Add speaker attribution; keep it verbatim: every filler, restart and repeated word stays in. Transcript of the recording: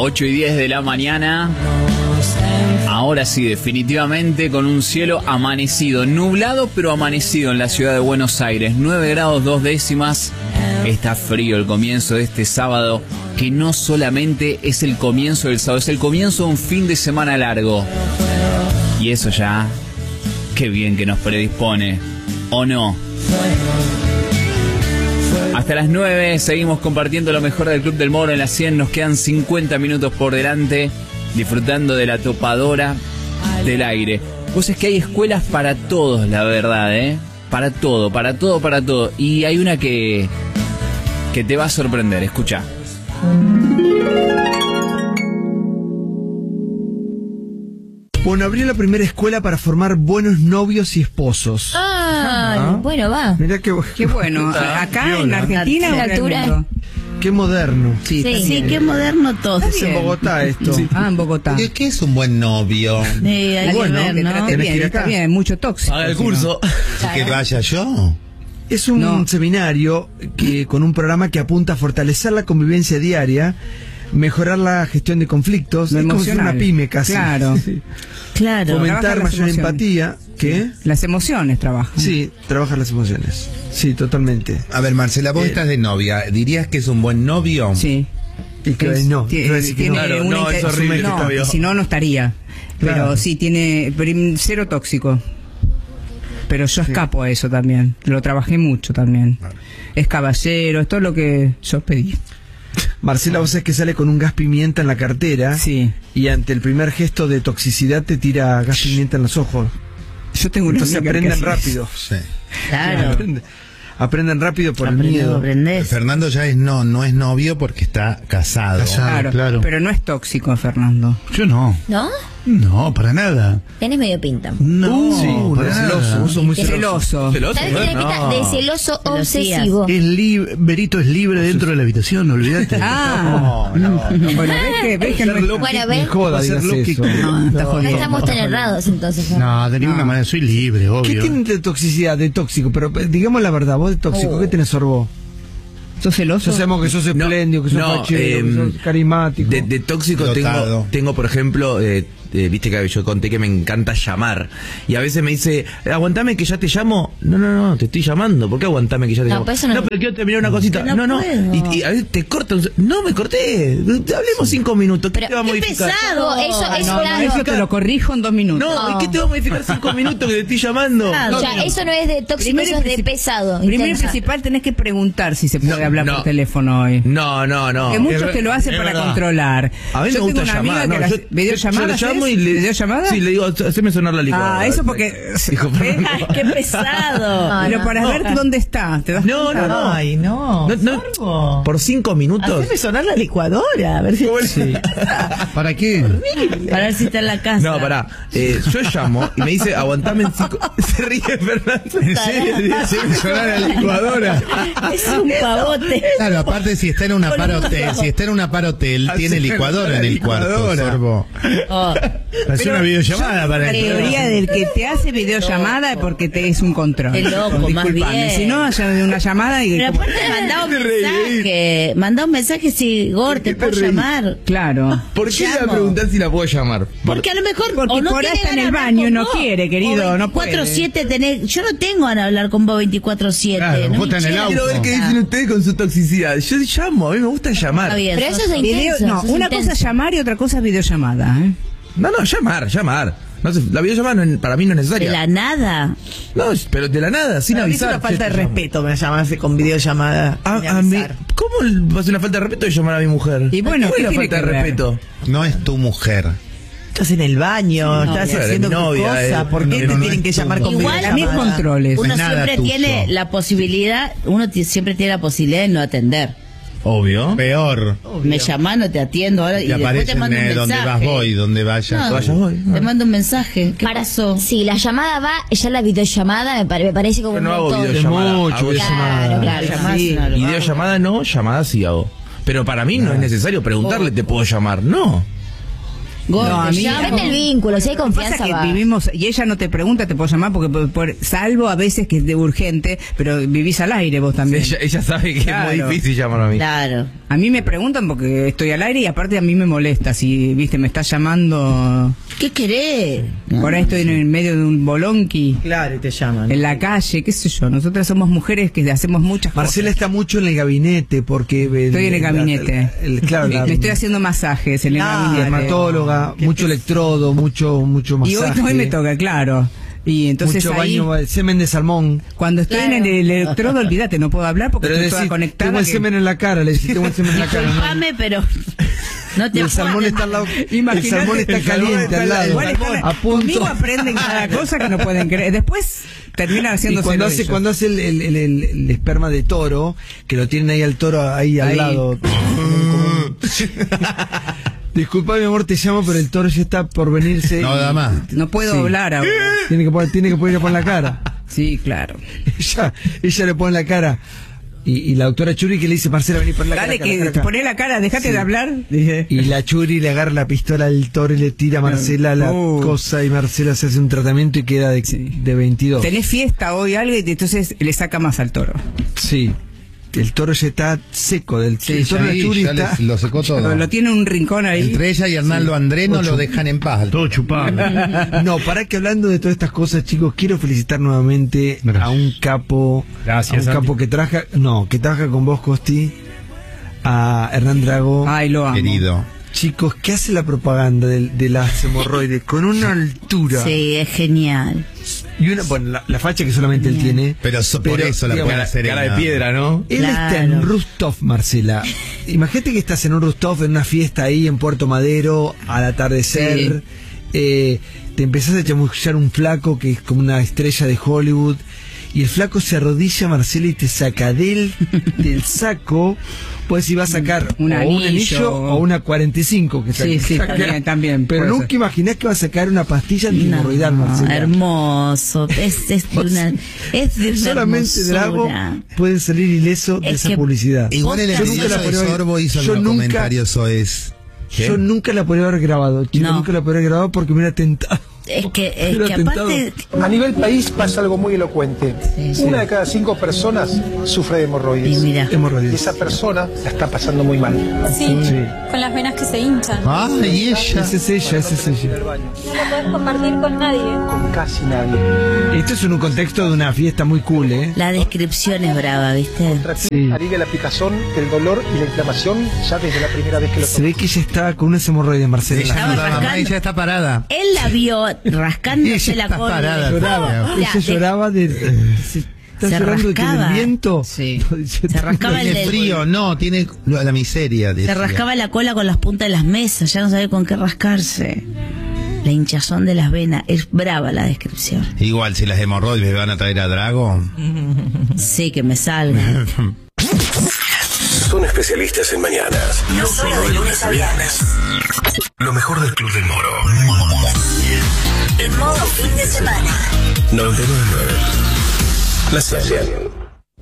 Speaker 1: ocho y diez de la mañana. Ahora sí, definitivamente con un cielo amanecido, nublado pero amanecido en la ciudad de Buenos Aires. nueve grados dos décimas. Está frío el comienzo de este sábado, que no solamente es el comienzo del sábado, es el comienzo de un fin de semana largo. Y eso ya, qué bien que nos predispone, ¿o no? Hasta las nueve seguimos compartiendo lo mejor del Club del Moro en la cien. Nos quedan cincuenta minutos por delante, disfrutando de la topadora del aire. Pues es que hay escuelas para todos, la verdad, ¿eh? Para todo, para todo, para todo. Y hay una que, que te va a sorprender, escucha.
Speaker 2: Bueno, abrió la primera escuela para formar buenos novios y esposos.
Speaker 3: Ah,
Speaker 2: ¿Ah?
Speaker 3: bueno, va.
Speaker 2: Mirá qué,
Speaker 4: Qué bueno. Acá
Speaker 2: Viola.
Speaker 4: en Argentina
Speaker 3: La
Speaker 4: o en el
Speaker 3: altura.
Speaker 4: mundo?
Speaker 2: qué moderno.
Speaker 4: Sí,
Speaker 3: Sí.
Speaker 5: Sí, qué moderno todo.
Speaker 2: Es en Bogotá esto.
Speaker 4: Sí. Ah, en Bogotá.
Speaker 6: ¿Qué, qué es un buen novio?
Speaker 5: Sí, hay
Speaker 2: Bueno,
Speaker 5: que
Speaker 4: Que
Speaker 5: ver, ¿no?
Speaker 4: trate
Speaker 2: Tenés que
Speaker 4: bien,
Speaker 2: ir
Speaker 4: está
Speaker 2: acá.
Speaker 4: bien, mucho tóxico.
Speaker 1: Haga el
Speaker 4: si no.
Speaker 1: curso.
Speaker 6: ¿Que vaya yo?
Speaker 2: Es un
Speaker 4: No.
Speaker 2: seminario que con un programa que apunta a fortalecer la convivencia diaria, mejorar la gestión de conflictos,
Speaker 4: Lo
Speaker 2: es como si fuera
Speaker 4: emocional.
Speaker 2: una pyme casi.
Speaker 4: Claro.
Speaker 2: Sí.
Speaker 5: Claro.
Speaker 4: Trabaja
Speaker 2: Fomentar
Speaker 4: las
Speaker 2: mayor
Speaker 4: emociones.
Speaker 2: empatía. ¿Qué?
Speaker 4: Las emociones trabajan.
Speaker 2: Sí, trabajar las emociones. Sí, totalmente.
Speaker 6: A ver, Marcela, vos
Speaker 2: Eh.
Speaker 6: estás de novia. ¿Dirías que es un buen novio?
Speaker 4: Sí.
Speaker 2: Y que
Speaker 4: Es-
Speaker 2: no,
Speaker 4: tie-
Speaker 2: no decir que
Speaker 4: tiene
Speaker 2: no.
Speaker 1: Claro,
Speaker 4: una
Speaker 1: no, es
Speaker 4: inter-
Speaker 1: horrible
Speaker 4: no,
Speaker 1: que novio.
Speaker 4: si no, no estaría. Pero
Speaker 2: Claro.
Speaker 4: sí, tiene prim- cero tóxico. Pero yo escapo a eso también. Lo trabajé mucho también. Es caballero, es todo lo que yo pedí.
Speaker 2: Marcela, vos sabés que sale con un gas pimienta en la cartera.
Speaker 4: Sí.
Speaker 2: Y ante el primer gesto de toxicidad te tira gas pimienta en los ojos.
Speaker 4: Yo tengo una
Speaker 2: Entonces
Speaker 4: amiga que
Speaker 2: aprenden
Speaker 4: hace
Speaker 2: rápido.
Speaker 6: Sí.
Speaker 5: Claro.
Speaker 2: Aprenden, aprenden rápido por el
Speaker 5: Aprendés,
Speaker 2: miedo.
Speaker 5: aprendés.
Speaker 6: Fernando ya es no, no es novio porque está casado.
Speaker 7: Casado.
Speaker 4: Claro,
Speaker 7: claro.
Speaker 4: pero no es tóxico, Fernando.
Speaker 7: Yo no.
Speaker 3: ¿No?
Speaker 7: No, para nada.
Speaker 3: Tenés medio pinta.
Speaker 7: No,
Speaker 2: Sí,
Speaker 7: para
Speaker 2: pero
Speaker 7: nada.
Speaker 2: celoso, vos sos muy celoso.
Speaker 4: Celoso.
Speaker 1: ¿Celoso?
Speaker 3: ¿Sabes qué tiene pinta?
Speaker 1: No.
Speaker 3: De celoso
Speaker 5: Celosías.
Speaker 3: obsesivo.
Speaker 7: Es libre, Berito es libre dentro de la habitación, olvídate.
Speaker 4: Ah,
Speaker 6: No, no.
Speaker 4: bueno, ves que, ves que no es-
Speaker 3: Bueno,
Speaker 2: Ni
Speaker 3: ves,
Speaker 2: joda,
Speaker 7: Va a ser
Speaker 2: digas
Speaker 7: lo que-
Speaker 2: eso.
Speaker 4: No, está
Speaker 3: no
Speaker 4: jodido.
Speaker 3: estamos tan errados entonces. ¿no?
Speaker 7: No, de ninguna manera, soy libre,
Speaker 2: ¿Qué
Speaker 7: obvio.
Speaker 2: tienen de toxicidad, de tóxico? Pero eh, digamos la verdad, vos de tóxico,
Speaker 3: Oh.
Speaker 2: ¿qué tenés, Sorbo?
Speaker 4: ¿Sos celoso?
Speaker 2: Ya sabemos que sos
Speaker 1: No,
Speaker 2: espléndido, que sos
Speaker 1: no,
Speaker 2: fachero, que
Speaker 1: em,
Speaker 2: sos carismático.
Speaker 1: De, de tóxico
Speaker 6: Dotado.
Speaker 1: tengo, tengo, por ejemplo, eh, eh, viste que yo conté que me encanta llamar. Y a veces me dice, aguantame que ya te llamo. No, no, no, te estoy llamando. ¿Por qué aguantame que ya te
Speaker 3: No,
Speaker 1: llamo?
Speaker 3: pero eso no-
Speaker 1: pero quiero terminar una cosita.
Speaker 5: Pero
Speaker 1: No,
Speaker 5: no
Speaker 1: no.
Speaker 5: puedo.
Speaker 1: Y, y a veces te cortan. No, me corté. Hablemos cinco minutos. ¿Qué
Speaker 3: Pero,
Speaker 1: te va a
Speaker 3: qué
Speaker 1: modificar?
Speaker 3: pesado. Eso,
Speaker 4: Ah,
Speaker 3: eso,
Speaker 4: no, no,
Speaker 3: claro.
Speaker 4: eso te lo corrijo en dos minutos.
Speaker 1: No, ¿y qué te va a modificar cinco minutos que te estoy llamando?
Speaker 5: Claro.
Speaker 3: O sea, eso no es de tóxico,
Speaker 4: Primero
Speaker 3: eso es
Speaker 4: y
Speaker 3: de
Speaker 4: princip-
Speaker 3: pesado.
Speaker 4: Primero y
Speaker 3: intenso.
Speaker 4: principal tenés que preguntar si se puede
Speaker 1: No,
Speaker 4: hablar
Speaker 1: no.
Speaker 4: por teléfono hoy.
Speaker 1: No, no, no.
Speaker 4: Que muchos
Speaker 1: Es
Speaker 4: te lo hacen
Speaker 1: es
Speaker 4: para
Speaker 1: verdad.
Speaker 4: controlar.
Speaker 1: A mí me
Speaker 4: yo
Speaker 1: gusta
Speaker 4: tengo una amiga
Speaker 1: llamar.
Speaker 4: que
Speaker 1: no,
Speaker 4: las
Speaker 1: yo,
Speaker 4: videollamadas
Speaker 1: yo lo llamo
Speaker 4: ¿es?
Speaker 1: y le,
Speaker 4: ¿Videollamada?
Speaker 1: Sí, le digo, haceme sonar la licuadora.
Speaker 4: Ah, eso porque
Speaker 1: Dijo Fernando.
Speaker 5: Ay, qué pesado.
Speaker 3: No,
Speaker 4: pero
Speaker 3: no.
Speaker 4: para ver dónde está, ¿te das
Speaker 1: No,
Speaker 4: cuenta?
Speaker 1: no, no.
Speaker 5: Ay, no.
Speaker 1: No, no,
Speaker 5: Sorbo.
Speaker 1: por cinco minutos.
Speaker 5: Haceme sonar la licuadora, a ver si,
Speaker 7: ¿Para qué?
Speaker 5: para ver si está en la casa.
Speaker 1: No, pará. Eh, yo llamo y me dice, aguantame en cinco. Se ríe Fernando.
Speaker 7: ¿En serio? Dice sonar a la licuadora.
Speaker 5: Es un pavote.
Speaker 6: Claro, aparte si está en una par hotel, si está en una par hotel, tiene licuadora en el cuarto,
Speaker 7: Licuadora.
Speaker 6: Sorbo.
Speaker 5: Oh,
Speaker 7: Hace una videollamada para
Speaker 4: La
Speaker 7: el
Speaker 4: teoría del que te hace videollamada es porque te es un control.
Speaker 5: Qué loco, más
Speaker 4: Disculpame,
Speaker 5: bien.
Speaker 4: si no, haya una llamada y...
Speaker 5: pero aparte mandá un mensaje. Mandá un mensaje si Gor te puedo llamar.
Speaker 4: Claro.
Speaker 1: ¿Por qué le va a
Speaker 5: Llamo.
Speaker 1: preguntar si la puedo llamar?
Speaker 5: Porque a lo mejor
Speaker 4: Porque
Speaker 5: o no
Speaker 4: por ahí
Speaker 5: quiere
Speaker 4: está en
Speaker 5: ganas
Speaker 4: el
Speaker 5: de hablar
Speaker 4: baño y
Speaker 5: con
Speaker 4: no
Speaker 5: vos,
Speaker 4: quiere, querido,
Speaker 5: o
Speaker 4: no puede.
Speaker 5: veinticuatro siete tenés, yo no tengo ganas de hablar con vos veinticuatro siete.
Speaker 7: Claro,
Speaker 5: no
Speaker 7: vos
Speaker 5: me
Speaker 7: estás en el
Speaker 5: hinché la
Speaker 7: auto.
Speaker 1: Quiero ver qué
Speaker 5: boca.
Speaker 1: dicen ustedes con su toxicidad. Yo llamo, a mí me gusta llamar.
Speaker 5: Está bien,
Speaker 3: Pero eso
Speaker 5: sos-
Speaker 3: es
Speaker 4: Video-
Speaker 3: intenso.
Speaker 4: no,
Speaker 3: eso es
Speaker 4: una
Speaker 3: intenso.
Speaker 4: cosa es llamar y otra cosa es videollamada, ¿eh?
Speaker 1: No, no, llamar, llamar. No sé, la videollamada no es- para mí no es
Speaker 5: de
Speaker 1: necesaria.
Speaker 5: la nada.
Speaker 1: No, pero de la nada, sin
Speaker 8: Para mí es
Speaker 1: avisar.
Speaker 8: una falta de
Speaker 1: Che, te llamo.
Speaker 8: respeto me llamarse con videollamada.
Speaker 1: A,
Speaker 8: sin
Speaker 1: a mí,
Speaker 8: avisar.
Speaker 1: ¿cómo va a ser una falta de respeto de llamar a mi mujer?
Speaker 4: Y bueno,
Speaker 1: ¿Cuál
Speaker 4: ¿qué
Speaker 1: es la
Speaker 4: tiene
Speaker 1: falta de
Speaker 4: que ver?
Speaker 1: respeto?
Speaker 6: No es tu mujer.
Speaker 8: Estás en el baño, estás
Speaker 1: Bueno,
Speaker 8: haciendo
Speaker 1: mi
Speaker 8: tu
Speaker 1: novia,
Speaker 8: cosa.
Speaker 1: eh,
Speaker 8: ¿Por qué
Speaker 6: no,
Speaker 8: te
Speaker 6: no
Speaker 8: tienen
Speaker 6: es
Speaker 8: que
Speaker 6: tu
Speaker 8: llamar con
Speaker 5: Igual,
Speaker 4: También
Speaker 8: videollamada?
Speaker 4: controles.
Speaker 5: Uno
Speaker 6: No es nada
Speaker 5: siempre
Speaker 6: tuyo.
Speaker 5: tiene la posibilidad, uno ti- siempre tiene la posibilidad de no atender.
Speaker 1: Obvio.
Speaker 6: Peor.
Speaker 5: Me llaman, no te atiendo ahora y,
Speaker 6: Y
Speaker 5: después te
Speaker 6: aparecen
Speaker 5: mando un
Speaker 6: eh, donde
Speaker 5: mensaje.
Speaker 6: vas voy, donde vayas.
Speaker 5: No,
Speaker 1: Vaya voy.
Speaker 5: te mando un mensaje. ¿Qué
Speaker 3: Para,
Speaker 5: pasó?
Speaker 3: si la llamada va, ya la videollamada me, pare- me parece como
Speaker 1: Yo no
Speaker 3: un
Speaker 1: hago
Speaker 3: montón.
Speaker 1: videollamada.
Speaker 2: mucho
Speaker 1: hago
Speaker 2: videollamada.
Speaker 3: Claro, claro.
Speaker 5: Llamás
Speaker 4: Sí.
Speaker 5: una-
Speaker 1: Videollamada no, llamada sí hago. Pero para mí no es necesario preguntarle, ¿te puedo llamar? No.
Speaker 3: Gordo,
Speaker 4: No, a mí-
Speaker 3: ya, vete el vínculo, si hay
Speaker 4: Lo que pasa
Speaker 3: confianza
Speaker 4: es que
Speaker 3: va.
Speaker 4: vivimos, y ella no te pregunta, te puedo llamar, porque por, por- salvo a veces que es de urgente, pero vivís al aire vos también.
Speaker 2: Ella, ella sabe que
Speaker 4: Claro.
Speaker 2: es muy difícil llamar a mí.
Speaker 5: Claro.
Speaker 4: A mí me preguntan porque estoy al aire y aparte a mí me molesta, si, viste, me estás llamando,
Speaker 5: ¿Qué querés?
Speaker 4: por ahí estoy en el medio de un bolonqui,
Speaker 8: Claro, y te llaman.
Speaker 4: en la calle, qué sé yo, nosotras somos mujeres que hacemos muchas
Speaker 2: Marcela
Speaker 4: cosas.
Speaker 2: está mucho en el gabinete porque...
Speaker 4: Estoy en el gabinete.
Speaker 2: el- el- claro, la,
Speaker 4: Le estoy haciendo masajes en el
Speaker 8: Ah,
Speaker 4: gabinete.
Speaker 2: dermatóloga, mucho electrodo, mucho mucho
Speaker 4: Y
Speaker 2: masaje.
Speaker 4: hoy, hoy me toca, claro. Y entonces
Speaker 2: mucho
Speaker 4: ahí,
Speaker 2: baño, semen de salmón.
Speaker 4: cuando estoy
Speaker 3: Claro.
Speaker 4: en el electrodo, olvídate, no puedo hablar porque
Speaker 2: Pero
Speaker 4: estoy
Speaker 2: decís,
Speaker 4: toda conectada.
Speaker 2: tengo el
Speaker 4: que-
Speaker 2: semen en la cara, le decís, tengo el semen en la cara. ¿no?
Speaker 5: Disculpame, pero no
Speaker 2: Y
Speaker 5: te
Speaker 2: el salmón
Speaker 5: acuerdes.
Speaker 2: está al lado, el
Speaker 4: Imagínate,
Speaker 2: salmón está
Speaker 4: el salmón
Speaker 2: caliente
Speaker 4: está
Speaker 2: al lado,
Speaker 4: igual están-
Speaker 2: a punto.
Speaker 4: Conmigo aprenden cada cosa que no pueden creer. Después terminan
Speaker 2: Y
Speaker 4: haciendo
Speaker 2: cuando hace, cuando hace el, el, el- el- el esperma de toro, que lo tienen ahí al toro, ahí al
Speaker 4: Ahí.
Speaker 2: lado. como un- Disculpa, mi amor, te llamo, pero el toro ya está por venirse.
Speaker 6: No,
Speaker 2: y-
Speaker 6: nada más.
Speaker 4: No puedo
Speaker 2: Sí.
Speaker 4: hablar ahora.
Speaker 2: Tiene que poner, tiene que ponerle por la cara.
Speaker 4: Sí, claro.
Speaker 2: ella, ella le pone la cara. Y, y la doctora Churi que le dice, Marcela, vení por la
Speaker 4: Dale
Speaker 2: cara.
Speaker 4: que
Speaker 2: cara,
Speaker 4: te
Speaker 2: cara.
Speaker 4: poné la cara, dejate
Speaker 2: Sí.
Speaker 4: de hablar. Dije.
Speaker 2: Y la Churi le agarra la pistola al toro y le tira a Marcela la
Speaker 4: Uh.
Speaker 2: cosa y Marcela se hace un tratamiento y queda de, de veintidós.
Speaker 4: Tenés fiesta hoy algo y entonces le saca más al toro.
Speaker 2: Sí. El toro ya está seco. Del
Speaker 6: Sí,
Speaker 2: el toro
Speaker 6: ya,
Speaker 2: de Churi
Speaker 6: ya
Speaker 2: está...
Speaker 6: les- lo secó todo.
Speaker 4: Lo, lo tiene en un rincón ahí.
Speaker 6: Entre ella y Arnaldo André no lo dejan en paz.
Speaker 7: Todo chupado.
Speaker 2: No, para que hablando de todas estas cosas, chicos, quiero felicitar nuevamente
Speaker 7: Gracias.
Speaker 2: a un capo,
Speaker 7: Gracias,
Speaker 2: a un
Speaker 7: Santi.
Speaker 2: capo que trabaja, no, que trabaja con vos, Costi, a Hernán Drago.
Speaker 4: Ay, lo amo.
Speaker 6: Querido.
Speaker 2: Chicos, que hace la propaganda de, de las hemorroides con una altura
Speaker 5: Sí, es genial.
Speaker 2: y una, bueno, la, la facha que solamente él tiene.
Speaker 6: Pero so- por eso la
Speaker 2: digamos,
Speaker 6: puede hacer
Speaker 2: cara de
Speaker 6: ella.
Speaker 2: piedra, ¿no? Él
Speaker 5: Claro.
Speaker 2: está en Rustov, Marcela. Imagínate que estás en un Rustov, en una fiesta ahí en Puerto Madero, al atardecer. Eh, te empezás a chamullar un flaco que es como una estrella de Hollywood. Y el flaco se arrodilla, Marcela, y te saca del, del saco. Pues si va a sacar
Speaker 4: Un
Speaker 2: o un
Speaker 4: anillo.
Speaker 2: anillo o una cuarenta y cinco. Que
Speaker 4: Sí,
Speaker 2: saca-
Speaker 4: sí,
Speaker 2: saca.
Speaker 4: también, también,
Speaker 2: Pero
Speaker 4: puede
Speaker 2: nunca
Speaker 4: ser.
Speaker 2: imaginás que va a sacar una pastilla
Speaker 5: No,
Speaker 2: antimorroidal, Marcela.
Speaker 5: hermoso. Es, es de una, es de una
Speaker 2: Solamente Drago
Speaker 5: hermosura.
Speaker 2: puede salir ileso de
Speaker 5: Es
Speaker 2: esa
Speaker 5: que-
Speaker 2: publicidad.
Speaker 6: Igual el
Speaker 5: Yo nunca
Speaker 6: envidioso
Speaker 2: la
Speaker 6: de
Speaker 2: podría haber-
Speaker 6: Sorbo hizo
Speaker 2: yo
Speaker 6: algunos
Speaker 2: nunca-
Speaker 6: comentarios soez. ¿Qué?
Speaker 2: Yo nunca la podría haber grabado, chico,
Speaker 5: No.
Speaker 2: nunca la podría haber grabado porque me hubiera tentado.
Speaker 5: Es que, es
Speaker 2: Era
Speaker 5: que
Speaker 2: tentado.
Speaker 5: aparte,
Speaker 9: A nivel país pasa algo muy elocuente.
Speaker 5: Sí,
Speaker 9: Una de cada cinco personas sufre de
Speaker 5: y
Speaker 9: hemorroides.
Speaker 5: mira,
Speaker 9: Y
Speaker 2: Hemorroides.
Speaker 9: esa persona la está pasando muy mal.
Speaker 10: Sí,
Speaker 2: Sí.
Speaker 10: con las venas que se hinchan.
Speaker 6: Ah, y ella.
Speaker 2: Esa es ella, esa es ella.
Speaker 10: No lo puedes compartir con nadie.
Speaker 9: Con casi nadie.
Speaker 2: Esto es en un contexto de una fiesta muy cool, ¿eh?
Speaker 5: la descripción es brava, ¿viste?
Speaker 2: Sí.
Speaker 9: Alivia la picazón, el dolor y la inflamación ya desde la primera vez que lo
Speaker 2: Se ve que ella estaba con unas hemorroides, Marcela.
Speaker 6: Ella no
Speaker 5: Estaba
Speaker 6: da mamá,
Speaker 5: rascando.
Speaker 6: ella está parada.
Speaker 5: Él la vio rascándose
Speaker 6: Ella
Speaker 5: la
Speaker 6: está
Speaker 5: cola.
Speaker 6: parada,
Speaker 2: Lloraba,
Speaker 5: Mira,
Speaker 2: ella
Speaker 5: de-
Speaker 2: lloraba de... Se, está
Speaker 5: Se
Speaker 2: llorando de que
Speaker 5: rascaba.
Speaker 2: del viento.
Speaker 4: Sí.
Speaker 5: Se rascaba el
Speaker 6: Tiene
Speaker 5: del-
Speaker 6: frío, no, tiene la miseria.
Speaker 5: Se
Speaker 6: decía.
Speaker 5: rascaba la cola con las puntas de las mesas, ya no sabía con qué rascarse. La hinchazón de las venas, es brava la descripción.
Speaker 6: Igual, si las hemorroides me van a traer a Drago.
Speaker 5: Sí, que me salga.
Speaker 11: Son especialistas en mañanas. No solo de lunes a viernes. Lo mejor del Club del Moro. En modo fin de semana. noventa y nueve punto nueve. La señal.